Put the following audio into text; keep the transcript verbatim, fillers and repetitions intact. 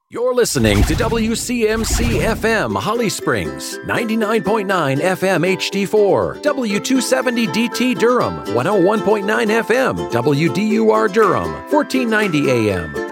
You're listening to W C M C F M Holly Springs, ninety-nine point nine F M H D four, W two seventy D T Durham, one oh one point nine F M W D U R Durham, fourteen ninety A M